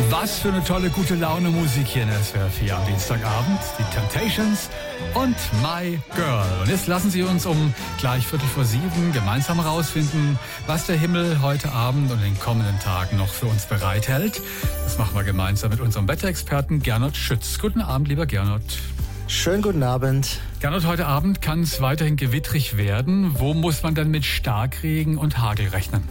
Was für eine tolle, gute Laune Musik hier in der SWR 4 am Dienstagabend. Die Temptations und My Girl. Und jetzt lassen Sie uns um gleich 6:45 gemeinsam rausfinden, was der Himmel heute Abend und in den kommenden Tagen noch für uns bereithält. Das machen wir gemeinsam mit unserem Wetterexperten Gernot Schütz. Guten Abend, lieber Gernot. Schönen guten Abend. Gernot, heute Abend kann es weiterhin gewittrig werden. Wo muss man denn mit Starkregen und Hagel rechnen?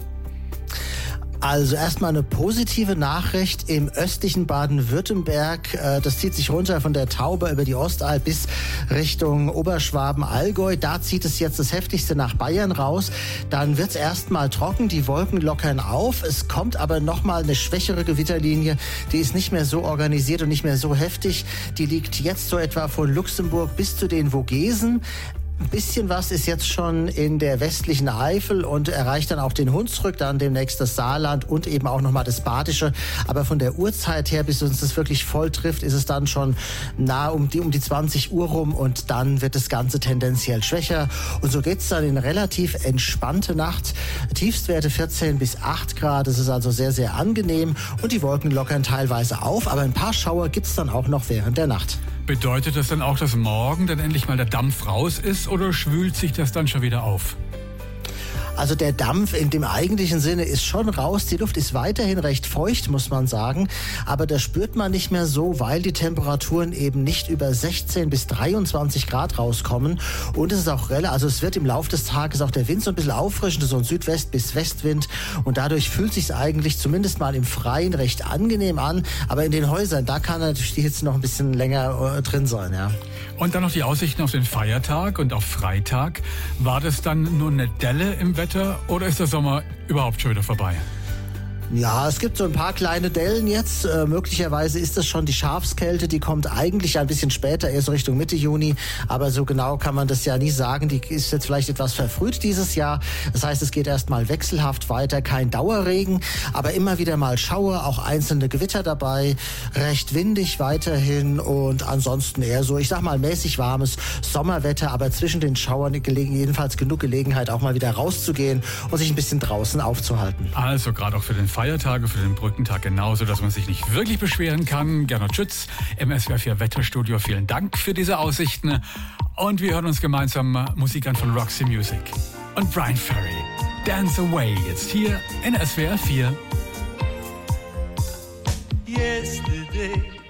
Also erstmal eine positive Nachricht im östlichen Baden-Württemberg. Das zieht sich runter von der Tauber über die Ostalb bis Richtung Oberschwaben-Allgäu. Da zieht es jetzt das heftigste nach Bayern raus. Dann wird es erstmal trocken, die Wolken lockern auf. Es kommt aber nochmal eine schwächere Gewitterlinie. Die ist nicht mehr so organisiert und nicht mehr so heftig. Die liegt jetzt so etwa von Luxemburg bis zu den Vogesen. Ein bisschen was ist jetzt schon in der westlichen Eifel und erreicht dann auch den Hunsrück, dann demnächst das Saarland und eben auch nochmal das Badische. Aber von der Uhrzeit her, bis uns das wirklich voll trifft, ist es dann schon nahe um die 20 Uhr rum und dann wird das Ganze tendenziell schwächer. Und so geht's dann in relativ entspannte Nacht. Tiefstwerte 14 bis 8 Grad, das ist also sehr, sehr angenehm und die Wolken lockern teilweise auf, aber ein paar Schauer gibt's dann auch noch während der Nacht. Bedeutet das dann auch, dass morgen dann endlich mal der Dampf raus ist oder schwült sich das dann schon wieder auf? Also der Dampf in dem eigentlichen Sinne ist schon raus. Die Luft ist weiterhin recht feucht, muss man sagen. Aber das spürt man nicht mehr so, weil die Temperaturen eben nicht über 16 bis 23 Grad rauskommen. Und es ist auch also es wird im Laufe des Tages auch der Wind so ein bisschen auffrischen, so ein Südwest- bis Westwind. Und dadurch fühlt sich eigentlich zumindest mal im Freien recht angenehm an. Aber in den Häusern, da kann natürlich die Hitze noch ein bisschen länger drin sein, ja. Und dann noch die Aussichten auf den Feiertag und auf Freitag. War das dann nur eine Delle im Wetter oder ist der Sommer überhaupt schon wieder vorbei? Ja, es gibt so ein paar kleine Dellen jetzt. Möglicherweise ist das schon die Schafskälte. Die kommt eigentlich ein bisschen später, erst Richtung Mitte Juni. Aber so genau kann man das ja nie sagen. Die ist jetzt vielleicht etwas verfrüht dieses Jahr. Das heißt, es geht erstmal wechselhaft weiter. Kein Dauerregen, aber immer wieder mal Schauer, auch einzelne Gewitter dabei. Recht windig weiterhin und ansonsten eher so, ich sag mal, mäßig warmes Sommerwetter. Aber zwischen den Schauern jedenfalls genug Gelegenheit, auch mal wieder rauszugehen und sich ein bisschen draußen aufzuhalten. Also gerade auch für den Feiertage, für den Brückentag genauso, dass man sich nicht wirklich beschweren kann. Gernot Schütz im SWR 4 Wetterstudio. Vielen Dank für diese Aussichten. Und wir hören uns gemeinsam Musik an von Roxy Music. Und Bryan Ferry, Dance Away, jetzt hier in SWR 4. Yesterday